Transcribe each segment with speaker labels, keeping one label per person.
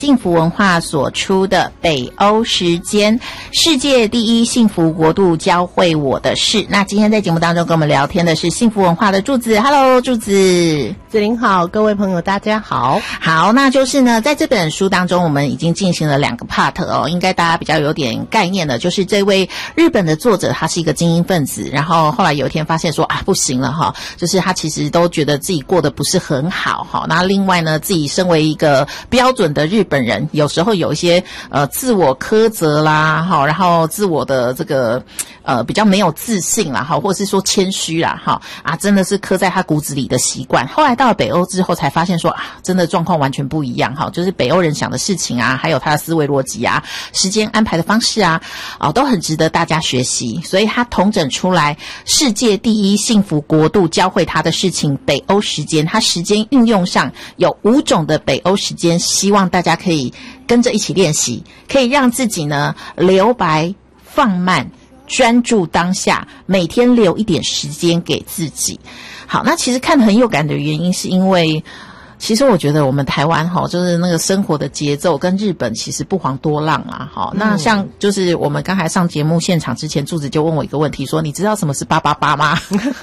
Speaker 1: 幸福文化所出的北欧时间，世界第一幸福国度教会我的事。那今天在节目当中跟我们聊天的是幸福文化的柱子。 Hello 柱子。
Speaker 2: 子琳好，各位朋友大家好。
Speaker 1: 好，那就是呢在这本书当中我们已经进行了2个 part 哦，应该大家比较有点概念的，就是这位日本的作者他是一个精英分子，然后后来有一天发现说不行了哈，就是他其实都觉得自己过得不是很好哈。那另外呢自己身为一个标准的日本人，有时候有一些自我苛责啦哈，然后自我的这个比较没有自信啦哈，或者是说谦虚啦哈真的是刻在他骨子里的习惯。后来到了北欧之后才发现说真的状况完全不一样哈，就是北欧人想的事情还有他的思维逻辑时间安排的方式都很值得大家学习。所以他统整出来世界第一幸福国度教会他的事情北欧时间，他时间运用上有5种的北欧时间，希望大家可以跟着一起练习，可以让自己呢留白放慢专注当下，每天留一点时间给自己。好，那其实看得很有感的原因是因为其实我觉得我们台湾就是那个生活的节奏跟日本其实不遑多让啦那像就是我们刚才上节目现场之前，柱子就问我一个问题说你知道什么是888吗？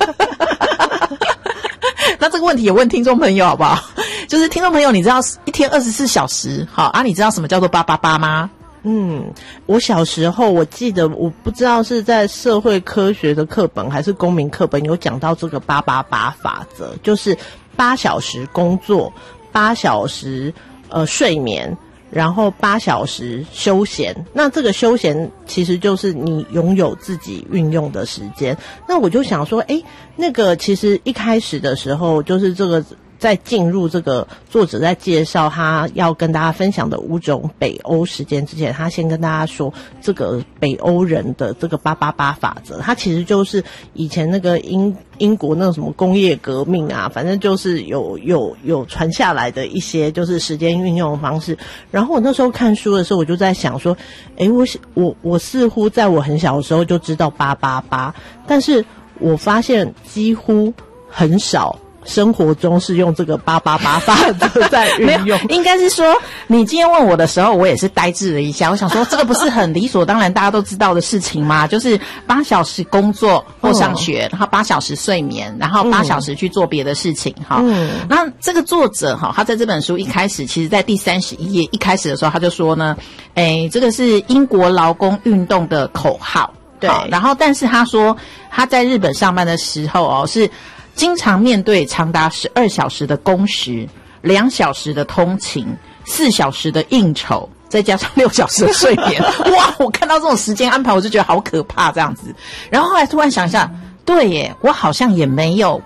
Speaker 1: 那这个问题也问听众朋友好不好？就是听众朋友你知道一天24小时你知道什么叫做888吗？
Speaker 2: 我小时候我记得，我不知道是在社会科学的课本还是公民课本有讲到这个888法则，就是8小时工作，8小时睡眠，然后8小时休闲。那这个休闲其实就是你拥有自己运用的时间。那我就想说那个其实一开始的时候就是这个在进入这个作者在介绍他要跟大家分享的5种北欧时间之前，他先跟大家说这个北欧人的这个888法则，它其实就是以前那个英国那种什么工业革命反正就是有传下来的一些就是时间运用的方式。然后我那时候看书的时候，我就在想说我似乎在我很小的时候就知道888，但是我发现几乎很少生活中是用这个888法则在运用。
Speaker 1: 应该是说你今天问我的时候我也是呆滞了一下，我想说这个不是很理所当然大家都知道的事情吗？就是8小时工作或上学，然后8小时睡眠，然后8小时去做别的事情那这个作者他在这本书一开始，其实在第31页一开始的时候他就说呢这个是英国劳工运动的口号。对，然后但是他说他在日本上班的时候是经常面对长达12小时的工时，2小时的通勤，4小时的应酬，再加上6小时的睡眠。哇，我看到这种时间安排我就觉得好可怕这样子。然后后来突然想一下，对耶，我好像也没有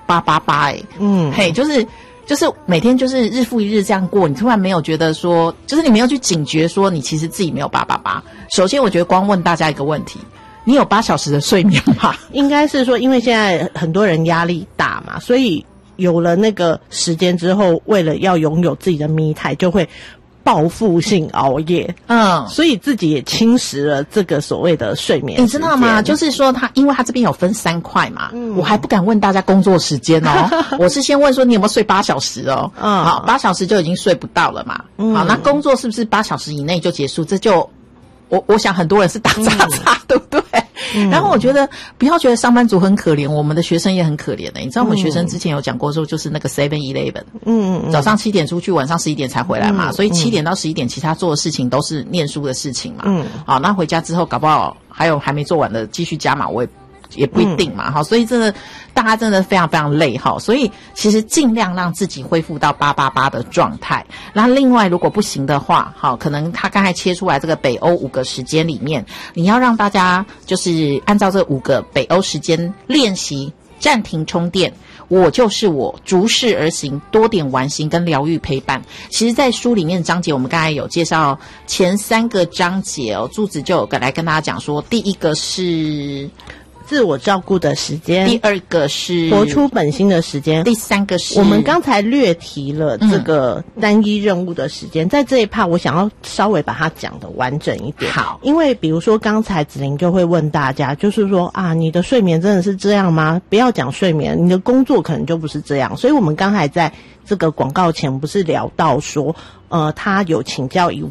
Speaker 1: 888就是每天就是日复一日这样过，你突然没有觉得说，就是你没有去警觉说你其实自己没有888。首先我觉得光问大家一个问题，你有8小时的睡眠吗？
Speaker 2: 应该是说因为现在很多人压力大嘛，所以有了那个时间之后，为了要拥有自己的me time，就会报复性熬夜，所以自己也侵蚀了这个所谓的睡眠时间。
Speaker 1: 你知道吗？就是说因为他这边有分3块嘛，我还不敢问大家工作时间我是先问说你有没有睡8小时好，8小时就已经睡不到了嘛，好，那工作是不是8小时以内就结束？这就我想很多人是打叉叉，对不对？然后我觉得不要觉得上班族很可怜，我们的学生也很可怜你知道我们学生之前有讲过说就是那个 7-11 早上7点出去，晚上11点才回来嘛，所以7点到11点其他做的事情都是念书的事情嘛。好，那回家之后搞不好还没做完的继续加码，我也不一定嘛所以真的大家真的非常非常累所以其实尽量让自己恢复到888的状态。那另外如果不行的话可能他刚才切出来这个北欧5个时间里面，你要让大家就是按照这5个北欧时间练习暂停充电，我就是我，逐事而行，多点玩心跟疗愈陪伴。其实在书里面的章节我们刚才有介绍前3个章节柱子就有来跟大家讲说，第一个是
Speaker 2: 自我照顾的时间，
Speaker 1: 第二个是
Speaker 2: 活出本心的时间，
Speaker 1: 第三个是
Speaker 2: 我们刚才略提了这个单一任务的时间，在这一趴我想要稍微把它讲得完整一点。
Speaker 1: 好，
Speaker 2: 因为比如说刚才子玲就会问大家，就是说啊，你的睡眠真的是这样吗？不要讲睡眠，你的工作可能就不是这样。所以我们刚才在这个广告前不是聊到说他有请教一